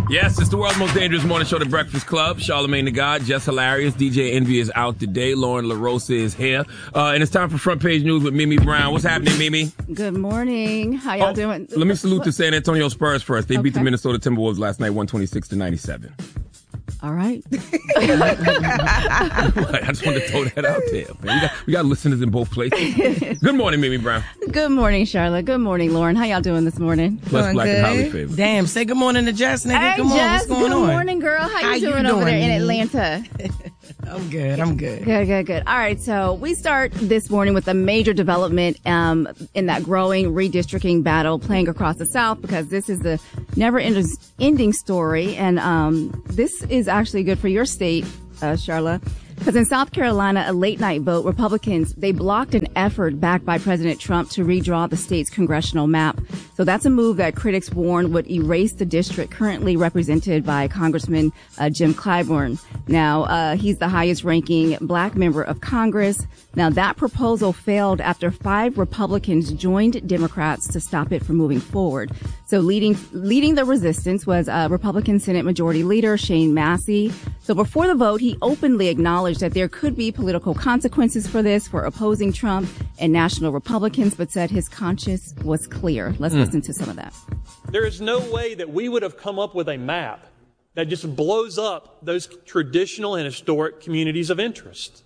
Yes, it's the world's most dangerous morning show, The Breakfast Club. Charlamagne the God, Jess Hilarious, DJ Envy is out today. Lauren LaRosa is here. And it's time for Front Page News with Mimi Brown. What's happening, Mimi? Good morning. How y'all doing? Let me salute the San Antonio Spurs first. They beat the Minnesota Timberwolves last night, 126-97. All right. I just wanted to throw that out there. Man. We got listeners in both places. Good morning, Mimi Brown. Good morning, Charlotte. Good morning, Lauren. How y'all doing this morning? Plus Black and Holly favorite. Damn, say good morning to Jess, nigga. Hey, Come on, Jess, what's going on? Good morning, girl. How you doing over there in Atlanta? I'm good. Good. All right, so we start this morning with a major development in that growing redistricting battle playing across the South, because this is the never-ending story, and this is actually good for your state, Charla. Because in South Carolina, a late-night vote, Republicans, they blocked an effort backed by President Trump to redraw the state's congressional map. So that's a move that critics warned would erase the district currently represented by Congressman Jim Clyburn. Now, he's the highest-ranking black member of Congress. Now, that proposal failed after 5 Republicans joined Democrats to stop it from moving forward. So leading the resistance was Republican Senate Majority Leader Shane Massey. So before the vote, he openly acknowledged that there could be political consequences for this, for opposing Trump and national Republicans, but said his conscience was clear. Let's listen to some of that. There is no way that we would have come up with a map that just blows up those traditional and historic communities of interest.